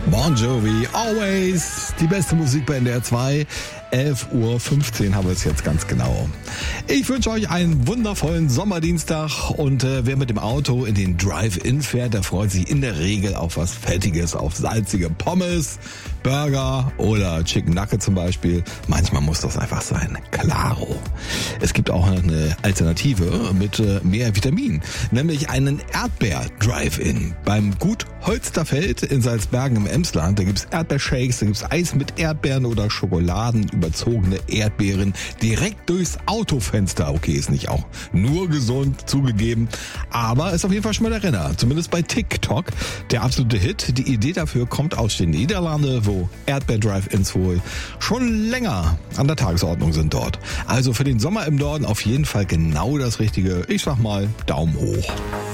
Bon Jovi, Always, die beste Musik bei NDR 2. 11:15 Uhr haben wir es jetzt ganz genau. Ich wünsche euch einen wundervollen Sommerdienstag und wer mit dem Auto in den Drive-In fährt, der freut sich in der Regel auf was Fettiges, auf salzige Pommes, Burger oder Chicken Nugget zum Beispiel. Manchmal muss das einfach sein. Claro. Es gibt auch eine Alternative mit mehr Vitaminen, nämlich einen Erdbeer-Drive-In. Beim Gut Holsterfeld in Salzbergen im Emsland, da gibt's Erdbeershakes, da gibt's Eis mit Erdbeeren oder Schokoladen, überzogene Erdbeeren direkt durchs Autofenster. Okay, ist nicht auch nur gesund, zugegeben, aber ist auf jeden Fall schon mal der Renner. Zumindest bei TikTok der absolute Hit. Die Idee dafür kommt aus den Niederlanden, wo Erdbeer-Drive-Ins wohl schon länger an der Tagesordnung sind dort. Also für den Sommer im Norden auf jeden Fall genau das Richtige. Ich sag mal Daumen hoch.